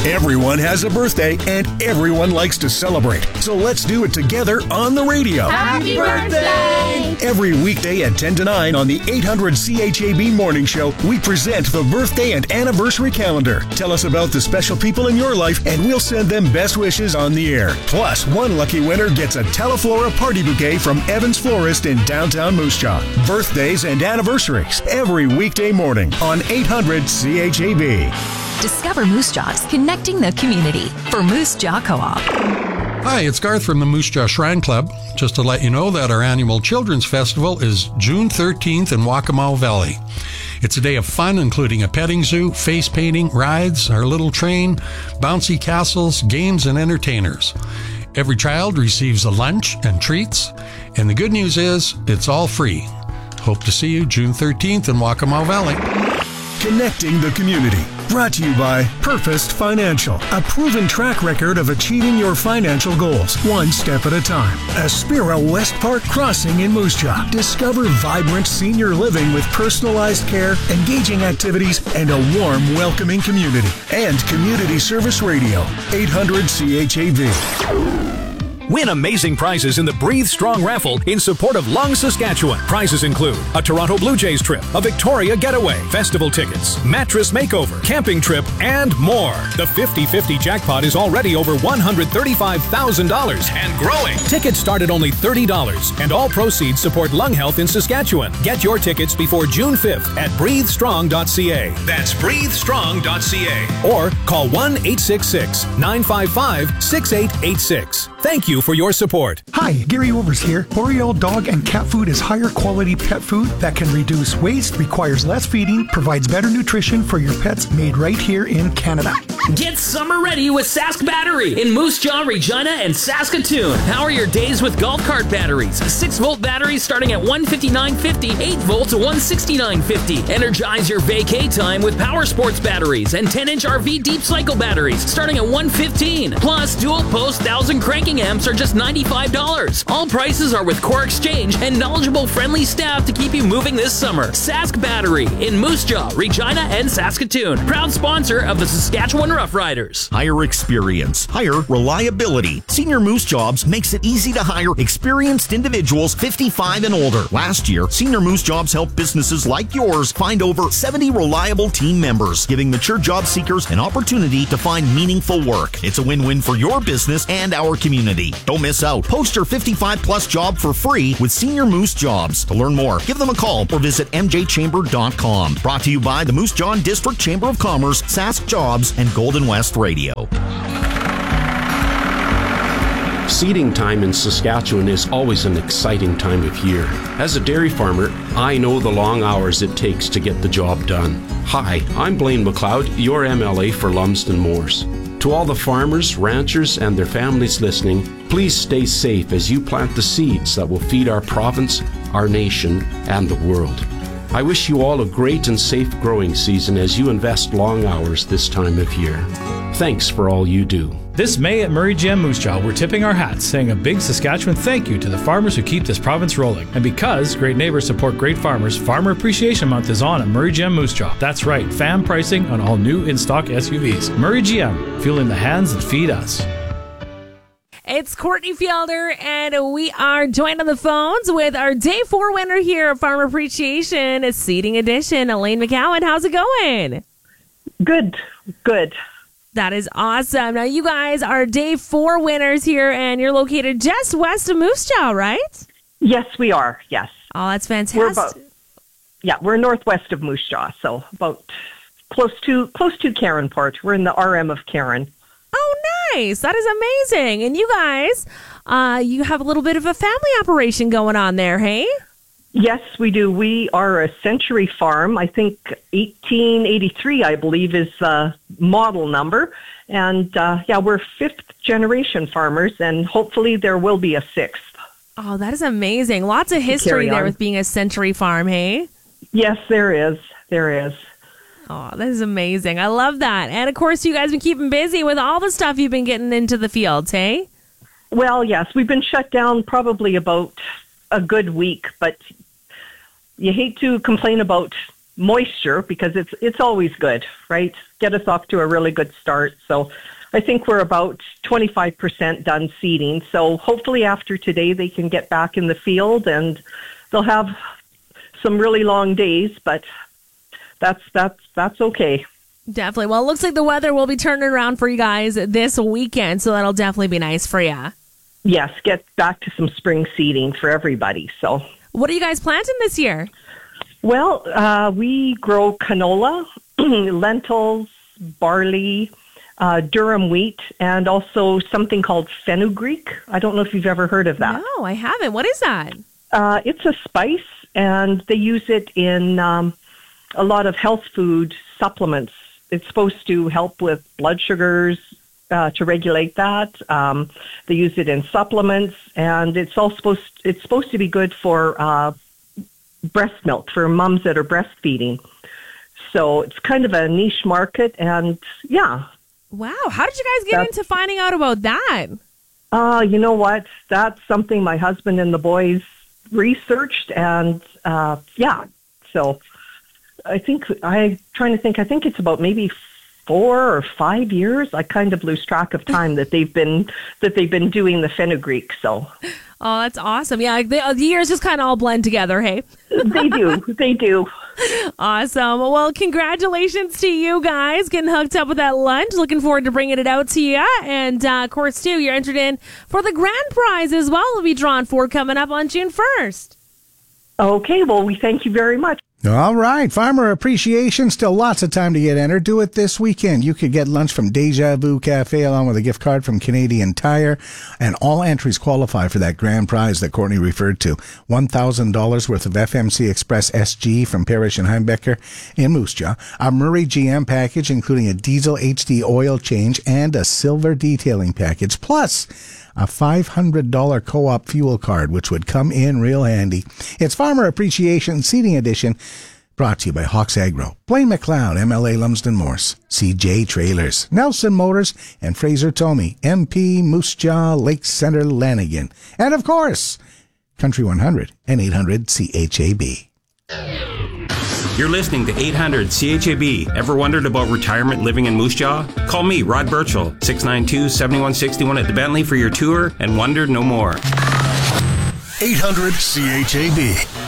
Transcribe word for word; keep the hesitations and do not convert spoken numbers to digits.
Everyone has a birthday and everyone likes to celebrate. So let's do it together on the radio. Happy birthday! Every weekday at ten to nine on the eight hundred C H A B Morning Show, we present the birthday and anniversary calendar. Tell us about the special people in your life and we'll send them best wishes on the air. Plus, one lucky winner gets a Teleflora party bouquet from Evans Florist in downtown Moose Jaw. Birthdays and anniversaries every weekday morning on eight hundred C H A B. Discover Moose Jaw's connecting the community for Moose Jaw Co-op. Hi, it's Garth from the Moose Jaw Shrine Club. Just to let you know that our annual Children's Festival is June thirteenth in Waccamaw Valley. It's a day of fun, including a petting zoo, face painting, rides, our little train, bouncy castles, games, and entertainers. Every child receives a lunch and treats, and the good news is it's all free. Hope to see you June thirteenth in Waccamaw Valley. Connecting the community. Brought to you by Purposed Financial, a proven track record of achieving your financial goals, one step at a time. Aspira West Park Crossing in Moose Jaw. Discover vibrant senior living with personalized care, engaging activities, and a warm, welcoming community. And Community Service Radio, eight hundred C H A B. Win amazing prizes in the Breathe Strong raffle in support of Lung, Saskatchewan. Prizes include a Toronto Blue Jays trip, a Victoria getaway, festival tickets, mattress makeover, camping trip, and more. The fifty fifty jackpot is already over one hundred thirty-five thousand dollars and growing. Tickets start at only thirty dollars, and all proceeds support lung health in Saskatchewan. Get your tickets before June fifth at breathe strong dot c a. That's breathe strong dot c a. Or call one eight six six, nine five five, six eight eight six. Thank you for your support. Hi, Gary Overs here. L'Oreal dog and cat food is higher quality pet food that can reduce waste, requires less feeding, provides better nutrition for your pets, made right here in Canada. Get summer ready with Sask Battery in Moose Jaw, Regina, and Saskatoon. Power your days with golf cart batteries. six volt batteries starting at one hundred fifty-nine dollars and fifty cents, eight volt to one hundred sixty-nine dollars and fifty cents. Energize your vacay time with Power Sports batteries and ten inch R V deep cycle batteries starting at one hundred fifteen dollars. Plus, dual post one thousand cranking amps are just ninety-five dollars. All prices are with Core Exchange and knowledgeable, friendly staff to keep you moving this summer. Sask Battery in Moose Jaw, Regina, and Saskatoon. Proud sponsor of the Saskatchewan Roughriders. Hire experience. Hire reliability. Senior Moose Jobs makes it easy to hire experienced individuals fifty-five and older. Last year, Senior Moose Jobs helped businesses like yours find over seventy reliable team members, giving mature job seekers an opportunity to find meaningful work. It's a win-win for your business and our community. Don't miss out. Post your fifty-five plus job for free with Senior Moose Jobs. To learn more, give them a call or visit m j chamber dot com. Brought to you by the Moose Jaw District Chamber of Commerce, Sask Jobs, and Golden West Radio. Seeding time in Saskatchewan is always an exciting time of year. As a dairy farmer, I know the long hours it takes to get the job done. Hi, I'm Blaine McLeod, your M L A for Lumsden Moors. To all the farmers, ranchers, and their families listening, please stay safe as you plant the seeds that will feed our province, our nation, and the world. I wish you all a great and safe growing season as you invest long hours this time of year. Thanks for all you do. This May at Murray G M Moose Jaw, we're tipping our hats, saying a big Saskatchewan thank you to the farmers who keep this province rolling. And because great neighbors support great farmers, Farmer Appreciation Month is on at Murray G M Moose Jaw. That's right, F A M pricing on all new in-stock S U Vs. Murray G M, fueling the hands that feed us. It's Courtney Fielder, and we are joined on the phones with our day four winner here at Farmer Appreciation Seeding Edition, Elaine McCowan. How's it going? Good, good. That is awesome. Now, you guys are day four winners here, and you're located just west of Moose Jaw, right? Yes, we are. Yes. Oh, that's fantastic. We're about, yeah, we're northwest of Moose Jaw, so about close to close to Caronport. We're in the R M of Caron. Oh, nice. That is amazing. And you guys, uh, you have a little bit of a family operation going on there, hey? Yes, we do. We are a century farm. I think eighteen eighty-three, I believe, is the model number. And, uh, yeah, we're fifth generation farmers, and hopefully there will be a sixth. Oh, that is amazing. Lots of history there with being a century farm, hey? Yes, there is. There is. Oh, that is amazing. I love that. And, of course, you guys have been keeping busy with all the stuff you've been getting into the fields, hey? Well, yes, we've been shut down probably about a good week, but you hate to complain about moisture, because it's it's always good, right? Get us off to a really good start. So I think we're about twenty-five percent done seeding. So hopefully after today they can get back in the field and they'll have some really long days, but that's that's that's okay. Definitely. Well, it looks like the weather will be turning around for you guys this weekend, so that'll definitely be nice for you. Yes, get back to some spring seeding for everybody. So, what are you guys planting this year? Well, uh, we grow canola, lentils, barley, uh, Durham wheat, and also something called fenugreek. I don't know if you've ever heard of that. No, I haven't. What is that? Uh, it's a spice, and they use it in um, a lot of health food supplements. It's supposed to help with blood sugars, uh, to regulate that. Um, they use it in supplements, and it's all supposed it's supposed to be good for uh, breast milk, for moms that are breastfeeding. So it's kind of a niche market, and yeah. Wow, how did you guys get That's, into finding out about that? Uh, you know what? That's something my husband and the boys researched, and uh, yeah, so I think I'm trying to think. I think it's about maybe four or five years. I kind of lose track of time that they've been that they've been doing the fenugreek. So, oh, that's awesome. Yeah, the, the years just kind of all blend together. Hey, they do. They do. Awesome. Well, congratulations to you guys getting hooked up with that lunch. Looking forward to bringing it out to you. And uh, of course, too, you're entered in for the grand prize as well. Will be drawn for coming up on June first. Okay. Well, we thank you very much. All right, Farmer Appreciation, still lots of time to get entered. Do it this weekend. You could get lunch from Deja Vu Cafe along with a gift card from Canadian Tire, and all entries qualify for that grand prize that Courtney referred to. one thousand dollars worth of F M C Express S G from Parrish and Heimbecker in Moose Jaw, a Murray G M package including a diesel H D oil change and a silver detailing package, plus a five hundred dollars co-op fuel card, which would come in real handy. It's Farmer Appreciation Seating Edition, brought to you by Hawks Agro, Blaine McLeod, M L A Lumsden Morse, C J Trailers, Nelson Motors, and Fraser Tomey, M P, Moose Jaw, Lake Center, Lanigan. And of course, Country one hundred and eight hundred C H A B. You're listening to eight hundred C H A B. Ever wondered about retirement living in Moose Jaw? Call me, Rod Birchall, six nine two, seven one six one at the Bentley for your tour and wonder no more. eight hundred C H A B.